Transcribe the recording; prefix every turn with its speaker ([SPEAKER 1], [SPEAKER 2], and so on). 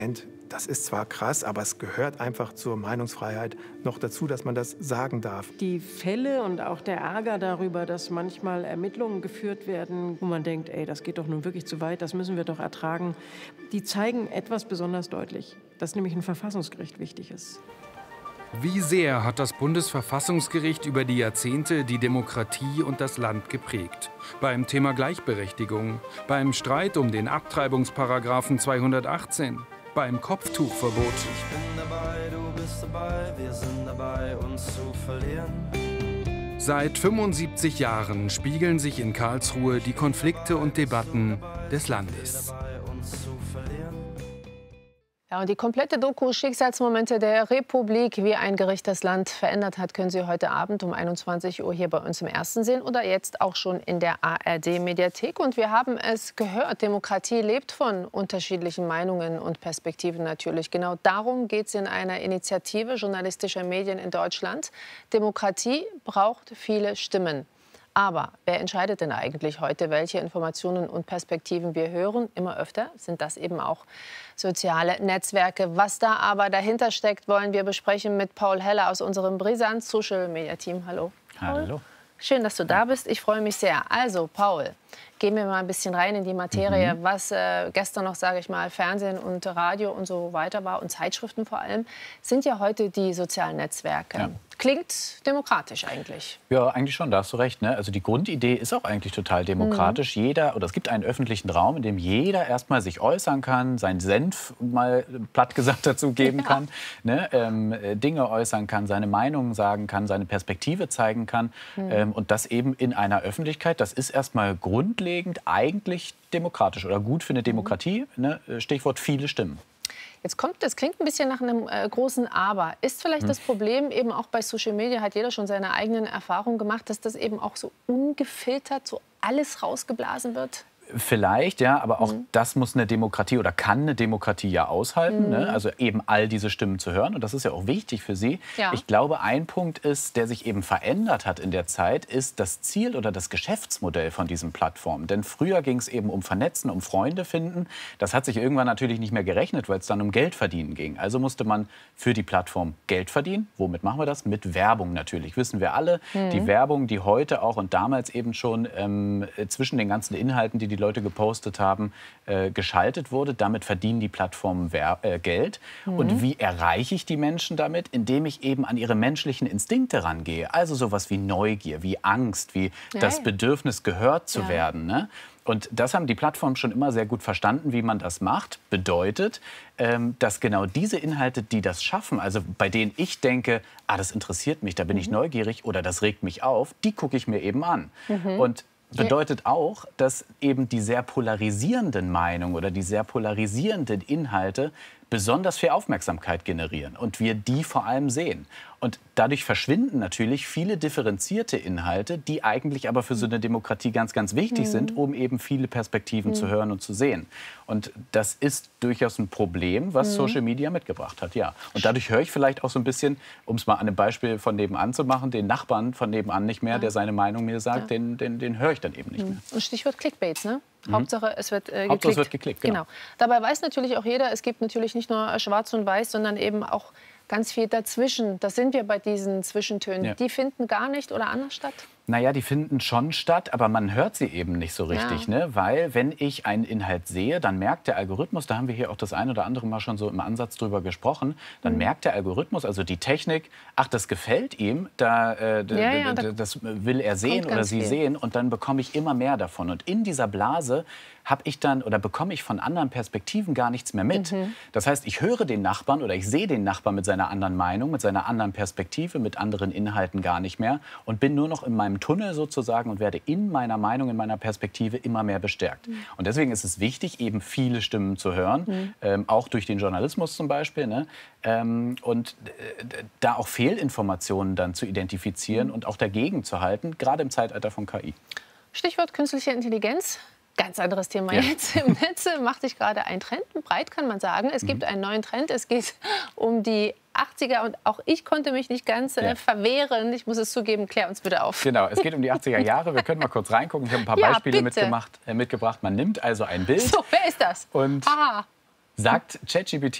[SPEAKER 1] Das ist zwar krass, aber es gehört einfach zur Meinungsfreiheit noch dazu, dass man das sagen darf.
[SPEAKER 2] Die Fälle und auch der Ärger darüber, dass manchmal Ermittlungen geführt werden, wo man denkt, ey, das geht doch nun wirklich zu weit, das müssen wir doch ertragen, die zeigen etwas besonders deutlich, dass nämlich ein Verfassungsgericht wichtig ist.
[SPEAKER 3] Wie sehr hat das Bundesverfassungsgericht über die Jahrzehnte die Demokratie und das Land geprägt? Beim Thema Gleichberechtigung, beim Streit um den Abtreibungsparagraphen 218, beim Kopftuchverbot.
[SPEAKER 4] Ich bin dabei, du bist dabei, wir sind dabei, uns zu verlieren.
[SPEAKER 3] Seit 75 Jahren spiegeln sich in Karlsruhe die Konflikte und Debatten des Landes.
[SPEAKER 5] Ja, und die komplette Doku Schicksalsmomente der Republik, wie ein Gericht das Land verändert hat, können Sie heute Abend um 21 Uhr hier bei uns im Ersten sehen oder jetzt auch schon in der ARD-Mediathek. Und wir haben es gehört, Demokratie lebt von unterschiedlichen Meinungen und Perspektiven natürlich. Genau darum geht es in einer Initiative journalistischer Medien in Deutschland. Demokratie braucht viele Stimmen. Aber wer entscheidet denn eigentlich heute, welche Informationen und Perspektiven wir hören? Immer öfter sind das eben auch soziale Netzwerke. Was da aber dahinter steckt, wollen wir besprechen mit Paul Heller aus unserem Brisant Social Media Team. Hallo.
[SPEAKER 6] Hallo.
[SPEAKER 5] Schön, dass du da bist. Ich freue mich sehr. Also, Paul, gehen wir mal ein bisschen rein in die Materie. Was gestern noch, sage ich mal, Fernsehen und Radio und so weiter war und Zeitschriften vor allem, sind ja heute die sozialen Netzwerke. Ja. Klingt demokratisch eigentlich.
[SPEAKER 6] Ja, eigentlich schon, da hast du recht. Ne? Also die Grundidee ist auch eigentlich total demokratisch. Es gibt einen öffentlichen Raum, in dem jeder erstmal sich äußern kann, seinen Senf mal platt gesagt dazu geben kann, ne? Dinge äußern kann, seine Meinung sagen kann, seine Perspektive zeigen kann. Und das eben in einer Öffentlichkeit, das ist erstmal grundlegend eigentlich demokratisch oder gut für eine Demokratie. Ne? Stichwort viele Stimmen.
[SPEAKER 5] Das klingt ein bisschen nach einem großen Aber. Ist vielleicht das Problem, eben auch bei Social Media hat jeder schon seine eigenen Erfahrungen gemacht, dass das eben auch so ungefiltert so alles rausgeblasen wird?
[SPEAKER 6] Vielleicht, ja, aber auch das muss eine Demokratie oder kann eine Demokratie ja aushalten, ne? Also eben all diese Stimmen zu hören und das ist ja auch wichtig für sie.
[SPEAKER 5] Ja.
[SPEAKER 6] Ich glaube, ein Punkt ist, der sich eben verändert hat in der Zeit, ist das Ziel oder das Geschäftsmodell von diesen Plattformen. Denn früher ging es eben um Vernetzen, um Freunde finden. Das hat sich irgendwann natürlich nicht mehr gerechnet, weil es dann um Geld verdienen ging. Also musste man für die Plattform Geld verdienen. Womit machen wir das? Mit Werbung natürlich, wissen wir alle. Die Werbung, die heute auch und damals eben schon zwischen den ganzen Inhalten, die die Leute gepostet haben, geschaltet wurde. Damit verdienen die Plattformen Geld. Und wie erreiche ich die Menschen damit? Indem ich eben an ihre menschlichen Instinkte rangehe. Also sowas wie Neugier, wie Angst, wie das Bedürfnis, gehört zu werden. Ne? Und das haben die Plattformen schon immer sehr gut verstanden, wie man das macht. Bedeutet, dass genau diese Inhalte, die das schaffen, also bei denen ich denke, das interessiert mich, da bin ich neugierig oder das regt mich auf, die gucke ich mir eben an. Und bedeutet auch, dass eben die sehr polarisierenden Meinungen oder die sehr polarisierenden Inhalte besonders viel Aufmerksamkeit generieren und wir die vor allem sehen. Und dadurch verschwinden natürlich viele differenzierte Inhalte, die eigentlich aber für so eine Demokratie ganz, ganz wichtig sind, um eben viele Perspektiven zu hören und zu sehen. Und das ist durchaus ein Problem, was Social Media mitgebracht hat, ja. Und dadurch höre ich vielleicht auch so ein bisschen, um es mal an einem Beispiel von nebenan zu machen, den Nachbarn von nebenan nicht mehr, der seine Meinung mir sagt, den höre ich dann eben nicht mehr.
[SPEAKER 5] Und Stichwort Clickbaits, ne? Hauptsache, es wird geklickt.
[SPEAKER 6] Hauptsache, es wird geklickt, genau.
[SPEAKER 5] Dabei weiß natürlich auch jeder, es gibt natürlich nicht nur Schwarz und Weiß, sondern eben auch ganz viel dazwischen. Da sind wir bei diesen Zwischentönen. Ja. Die finden gar nicht oder anders statt?
[SPEAKER 6] Naja, die finden schon statt, aber man hört sie eben nicht so richtig.
[SPEAKER 5] Ja.
[SPEAKER 6] Ne? Weil, wenn ich einen Inhalt sehe, dann merkt der Algorithmus, da haben wir hier auch das ein oder andere Mal schon so im Ansatz drüber gesprochen, dann merkt der Algorithmus, also die Technik, das gefällt ihm, das will er sehen oder sie sehen und dann bekomme ich immer mehr davon. Und in dieser Blase habe ich dann oder bekomme ich von anderen Perspektiven gar nichts mehr mit. Das heißt, ich höre den Nachbarn oder ich sehe den Nachbarn mit seiner anderen Meinung, mit seiner anderen Perspektive, mit anderen Inhalten gar nicht mehr und bin nur noch in meinem Tunnel sozusagen und werde in meiner Meinung, in meiner Perspektive immer mehr bestärkt. Und deswegen ist es wichtig, eben viele Stimmen zu hören, auch durch den Journalismus zum Beispiel, ne? Und da auch Fehlinformationen dann zu identifizieren und auch dagegen zu halten, gerade im Zeitalter von KI.
[SPEAKER 5] Stichwort künstliche Intelligenz. Ganz anderes Thema jetzt. Im Netz macht sich gerade ein Trend breit, kann man sagen. Es gibt einen neuen Trend. Es geht um die 80er und auch ich konnte mich nicht ganz verwehren. Ich muss es zugeben, klär uns bitte auf.
[SPEAKER 6] Genau, es geht um die 80er Jahre. Wir können mal kurz reingucken. Ich habe ein paar Beispiele mitgebracht. Man nimmt also ein Bild.
[SPEAKER 5] So, wer ist das?
[SPEAKER 6] Und
[SPEAKER 5] aha.
[SPEAKER 6] Sagt ChatGPT